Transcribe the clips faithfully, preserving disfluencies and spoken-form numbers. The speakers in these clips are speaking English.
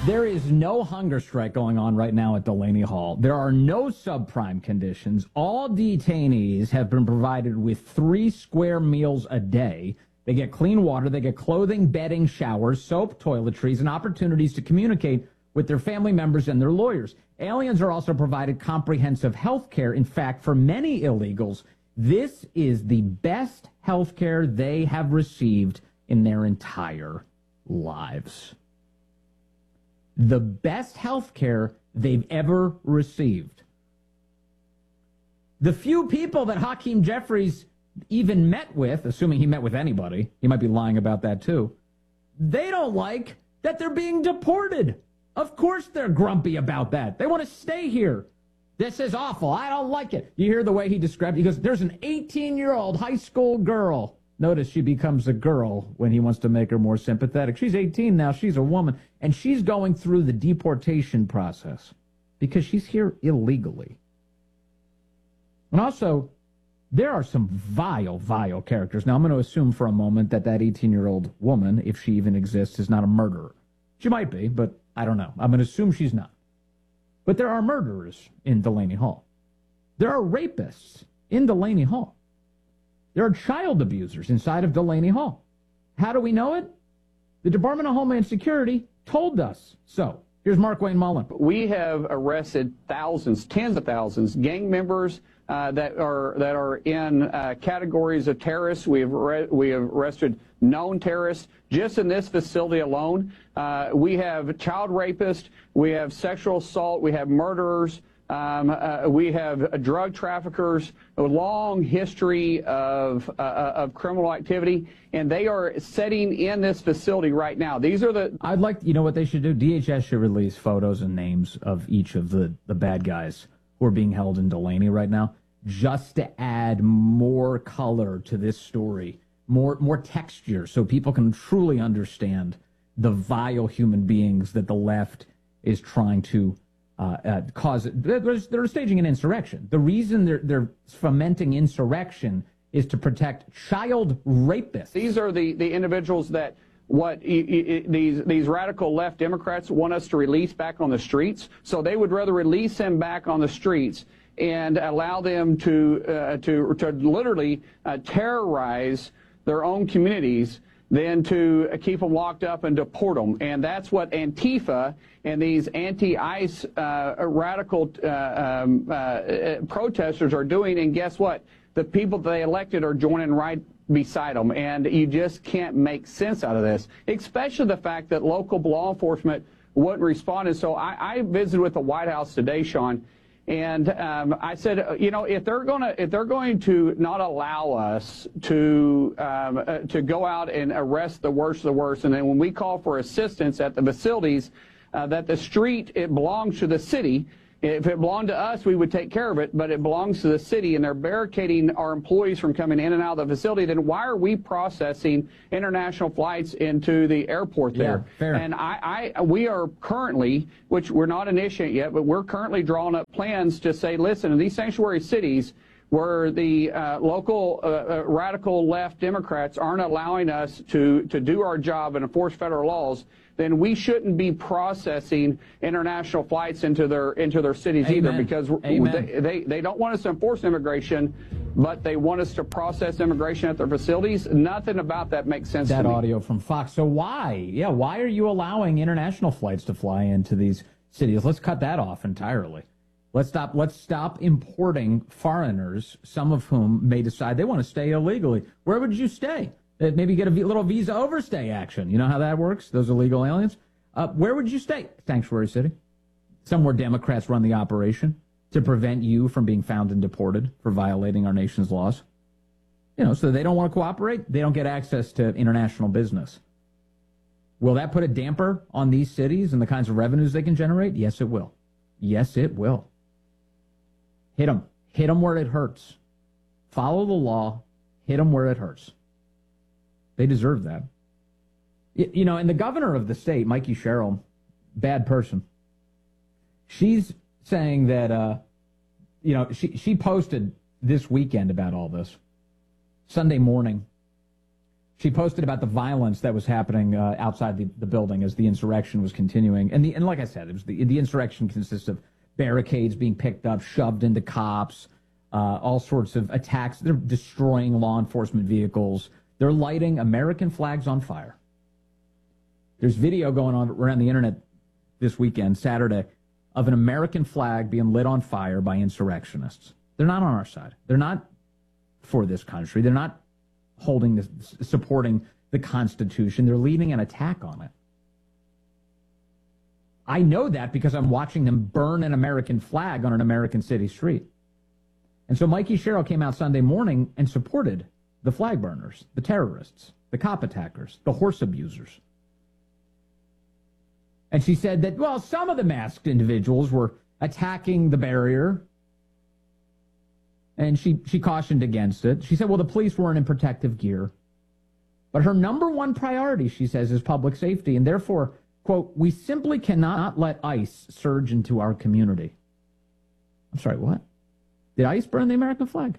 There is no hunger strike going on right now at Delaney Hall. There are no subprime conditions. All detainees have been provided with three square meals a day. They get clean water, they get clothing, bedding, showers, soap, toiletries, and opportunities to communicate with their family members and their lawyers. Aliens are also provided comprehensive health care. In fact, for many illegals, this is the best health care they have received in their entire lives. The best health care they've ever received. The few people that Hakeem Jeffries even met with, assuming he met with anybody, he might be lying about that too, they don't like that they're being deported. Of course they're grumpy about that. They want to stay here. This is awful. I don't like it. You hear the way he described it? He goes, there's an eighteen-year-old high school girl. Notice she becomes a girl when he wants to make her more sympathetic. She's eighteen now. She's a woman. And she's going through the deportation process because she's here illegally. And also, there are some vile, vile characters. Now, I'm going to assume for a moment that that eighteen-year-old woman, if she even exists, is not a murderer. She might be, but I don't know. I'm going to assume she's not. But there are murderers in Delaney Hall. There are rapists in Delaney Hall. There are child abusers inside of Delaney Hall. How do we know it? The Department of Homeland Security told us so. Here's Mark Wayne Mullen. We have arrested thousands, tens of thousands, gang members uh, that are that are in uh, categories of terrorists. We have we have arrested known terrorists just in this facility alone. Uh, we have child rapists. We have sexual assault. We have murderers. Um, uh, we have drug traffickers, a long history of, uh, of criminal activity, and they are sitting in this facility right now. These are the... I'd like, you know what they should do? D H S should release photos and names of each of the, the bad guys who are being held in Delaney right now, just to add more color to this story, more, more texture, so people can truly understand the vile human beings that the left is trying to Uh, uh, cause they're, they're staging an insurrection. The reason they're they're fomenting insurrection is to protect child rapists. These are the, the individuals that what e, e, these these radical left Democrats want us to release back on the streets. So they would rather release them back on the streets and allow them to uh, to to literally uh, terrorize their own communities than to keep them locked up and deport them. And that's what Antifa and these anti-ICE uh, radical uh, um, uh, protesters are doing. And guess what? The people they elected are joining right beside them. And you just can't make sense out of this, especially the fact that local law enforcement wouldn't respond. And so I, I visited with the White House today, Sean, and um, I said, you know, if they're going to if they're going to not allow us to um, uh, to go out and arrest the worst of the worst, and then when we call for assistance at the facilities, uh, that the street, it belongs to the city. If it belonged to us, we would take care of it, but it belongs to the city, and they're barricading our employees from coming in and out of the facility, then why are we processing international flights into the airport there? Yeah, fair. And I, I, we are currently, which we're not initiate yet, but we're currently drawing up plans to say, listen, in these sanctuary cities where the uh, local uh, uh, radical left Democrats aren't allowing us to, to do our job and enforce federal laws, then we shouldn't be processing international flights into their into their cities Amen. either, because they, they they don't want us to enforce immigration, but they want us to process immigration at their facilities. Nothing about that makes sense That to me. audio from Fox. So why? Yeah, why are you allowing international flights to fly into these cities? Let's cut that off entirely. Let's stop. Let's stop importing foreigners, some of whom may decide they want to stay illegally. Where would you stay? Maybe get a little visa overstay action. You know how that works? Those illegal aliens. Uh, where would you stay? Sanctuary city. Somewhere Democrats run the operation to prevent you from being found and deported for violating our nation's laws. You know, so they don't want to cooperate. They don't get access to international business. Will that put a damper on these cities and the kinds of revenues they can generate? Yes, it will. Yes, it will. Hit them. Hit them where it hurts. Follow the law. Hit them where it hurts. They deserve that. You know, and the governor of the state, Mikey Sherrill, bad person. She's saying that, uh, you know, she, she posted this weekend about all this, Sunday morning. She posted about the violence that was happening uh, outside the, the building as the insurrection was continuing. And, the, and like I said, it was the, the insurrection consists of barricades being picked up, shoved into cops, uh, all sorts of attacks. They're destroying law enforcement vehicles. They're lighting American flags on fire. There's video going on around the internet this weekend, Saturday, of an American flag being lit on fire by insurrectionists. They're not on our side. They're not for this country. They're not holding this, supporting the Constitution. They're leading an attack on it. I know that because I'm watching them burn an American flag on an American city street. And so Mikey Sherrill came out Sunday morning and supported the flag burners, the terrorists, the cop attackers, the horse abusers. And she said that, well, some of the masked individuals were attacking the barrier. And she, she cautioned against it. She said, well, the police weren't in protective gear. But her number one priority, she says, is public safety. And therefore, quote, we simply cannot let ICE surge into our community. I'm sorry, what? Did ICE burn the American flag?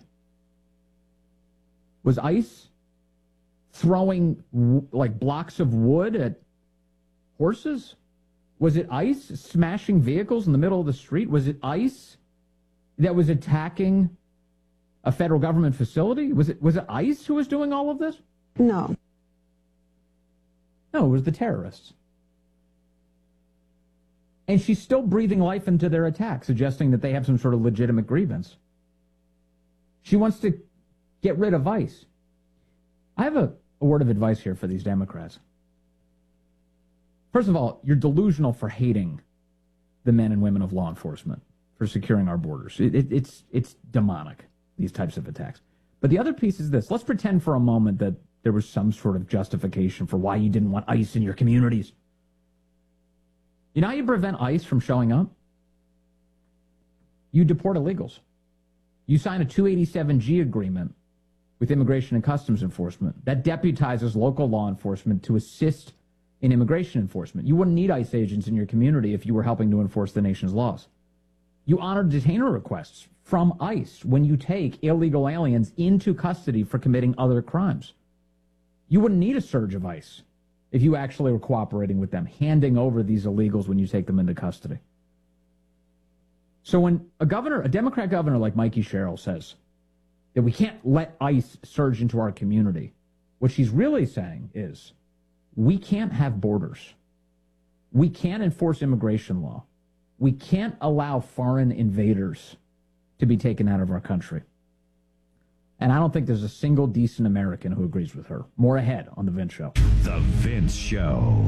Was ICE throwing like blocks of wood at horses? Was it ICE smashing vehicles in the middle of the street? Was it ICE that was attacking a federal government facility? Was it was it ICE who was doing all of this? No. No, it was the terrorists. And she's still breathing life into their attack, suggesting that they have some sort of legitimate grievance. She wants to get rid of ICE. I have a, a word of advice here for these Democrats. First of all, you're delusional for hating the men and women of law enforcement, for securing our borders. It, it, it's, it's demonic, these types of attacks. But the other piece is this. Let's pretend for a moment that there was some sort of justification for why you didn't want ICE in your communities. You know how you prevent ICE from showing up? You deport illegals. You sign a two eighty-seven G agreement with Immigration and Customs Enforcement that deputizes local law enforcement to assist in immigration enforcement. You wouldn't need ICE agents in your community if you were helping to enforce the nation's laws. You honor detainer requests from ICE when you take illegal aliens into custody for committing other crimes. You wouldn't need a surge of ICE if you actually were cooperating with them, handing over these illegals when you take them into custody. So when a governor, a Democrat governor like Mikey Sherrill says that we can't let ICE surge into our community, what she's really saying is we can't have borders. We can't enforce immigration law. We can't allow foreign invaders to be taken out of our country. And I don't think there's a single decent American who agrees with her. More ahead on The Vince Show. The Vince Show.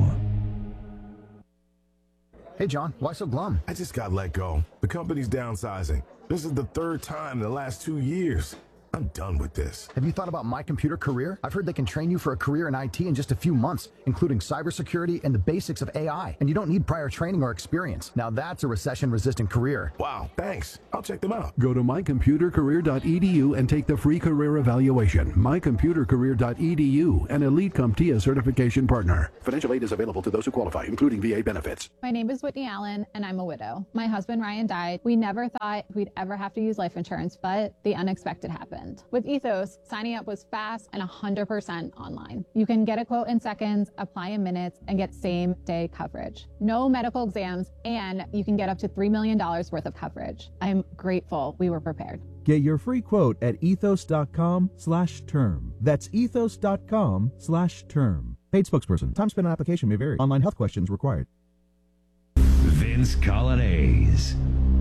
Hey, John, why so glum? I just got let go. The company's downsizing. This is the third time in the last two years. I'm done with this. Have you thought about My Computer Career? I've heard they can train you for a career in I T in just a few months, including cybersecurity and the basics of A I. And you don't need prior training or experience. Now that's a recession-resistant career. Wow, thanks. I'll check them out. Go to my computer career dot e d u and take the free career evaluation. my computer career dot e d u, an Elite CompTIA certification partner. Financial aid is available to those who qualify, including V A benefits. My name is Whitney Allen, and I'm a widow. My husband, Ryan, died. We never thought we'd ever have to use life insurance, but the unexpected happened. With Ethos, signing up was fast and one hundred percent online. You can get a quote in seconds, apply in minutes, and get same-day coverage. No medical exams, and you can get up to three million dollars worth of coverage. I'm grateful we were prepared. Get your free quote at ethos.com slash term. That's ethos.com slash term. Paid spokesperson. Time spent on application may vary. Online health questions required. Vince Coglianese.